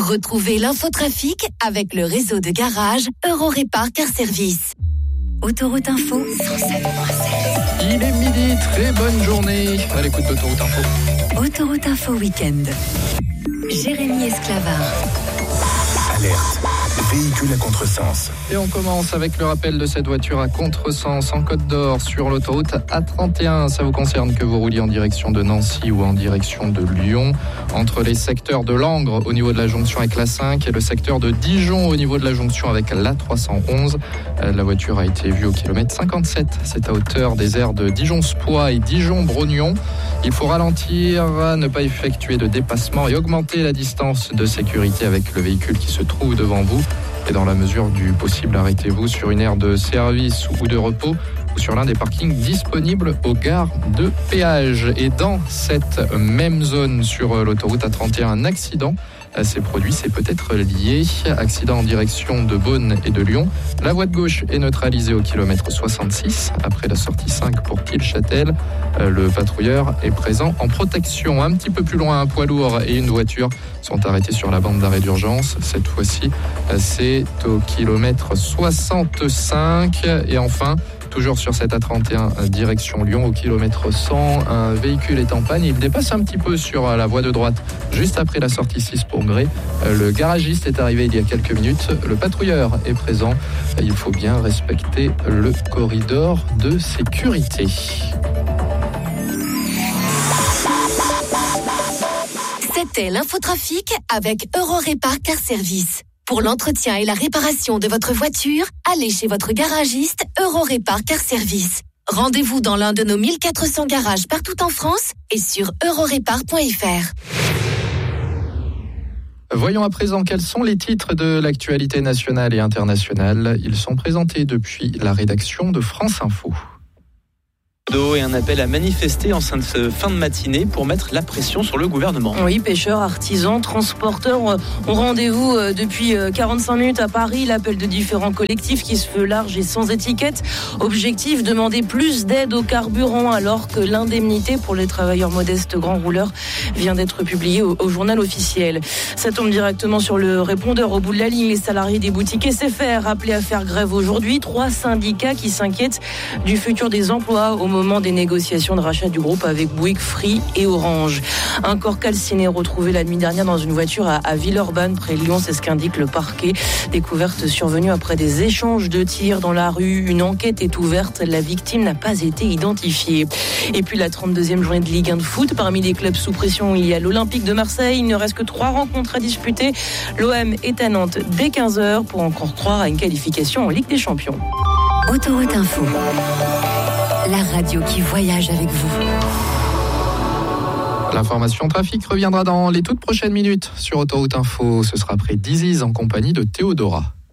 Retrouvez l'infotrafic avec le réseau de garage Eurorépar Car Service. Autoroute Info 107.7. Il est midi, très bonne journée à l'écoute d'Autoroute Info. Autoroute Info Week-end. Jérémy Esclavard. Alerte. Véhicule à contresens. Et on commence avec le rappel de cette voiture à contresens en Côte d'Or sur l'autoroute A31. Ça vous concerne que vous rouliez en direction de Nancy ou en direction de Lyon, entre les secteurs de Langres au niveau de la jonction avec l'A5 et le secteur de Dijon au niveau de la jonction avec l'A311. La voiture a été vue au kilomètre 57. C'est à hauteur des aires de Dijon-Spoix et Dijon-Brognon. Il faut ralentir, ne pas effectuer de dépassement et augmenter la distance de sécurité avec le véhicule qui se trouve devant vous. Et dans la mesure du possible, arrêtez-vous sur une aire de service ou de repos ou sur l'un des parkings disponibles aux gares de péage. Et dans cette même zone sur l'autoroute A31, un accident s'est produit, c'est peut-être lié. Accident en direction de Beaune et de Lyon. La voie de gauche est neutralisée au kilomètre 66 après la sortie 5 pour Kiel-Châtel. Le patrouilleur est présent en protection. Un petit peu plus loin, un poids lourd et une voiture sont arrêtés sur la bande d'arrêt d'urgence. Cette fois-ci, c'est au kilomètre 65. Et enfin, toujours sur cette A31, direction Lyon, au kilomètre 100, un véhicule est en panne. Il dépasse un petit peu sur la voie de droite, juste après la sortie 6 pour Gré. Le garagiste est arrivé il y a quelques minutes. Le patrouilleur est présent. Il faut bien respecter le corridor de sécurité. C'était l'infotrafic avec Eurorépar Car Service. Pour l'entretien et la réparation de votre voiture, allez chez votre garagiste Eurorépar Car Service. Rendez-vous dans l'un de nos 1400 garages partout en France et sur eurorépar.fr. Voyons à présent quels sont les titres de l'actualité nationale et internationale. Ils sont présentés depuis la rédaction de France Info. Et un appel à manifester en cette fin de matinée pour mettre la pression sur le gouvernement. Oui, pêcheurs, artisans, transporteurs ont rendez-vous depuis 45 minutes à Paris. L'appel de différents collectifs qui se veut large et sans étiquette. Objectif, demander plus d'aide au carburant alors que l'indemnité pour les travailleurs modestes grands rouleurs vient d'être publiée au journal officiel. Ça tombe directement sur le répondeur au bout de la ligne. Les salariés des boutiques SFR appelés à faire grève aujourd'hui. 3 syndicats qui s'inquiètent du futur des emplois au moment des négociations de rachat du groupe avec Bouygues, Free et Orange. Un corps calciné retrouvé la nuit dernière dans une voiture à Villeurbanne, près de Lyon, c'est ce qu'indique le parquet. Découverte survenue après des échanges de tirs dans la rue. Une enquête est ouverte. La victime n'a pas été identifiée. Et puis la 32e journée de Ligue 1 de foot. Parmi les clubs sous pression, il y a l'Olympique de Marseille. Il ne reste que 3 rencontres à disputer. L'OM est à Nantes dès 15h pour encore croire à une qualification en Ligue des Champions. Autoroute Info. La radio qui voyage avec vous. L'information trafic reviendra dans les toutes prochaines minutes sur Autoroute Info. Ce sera après Diziz en compagnie de Théodora.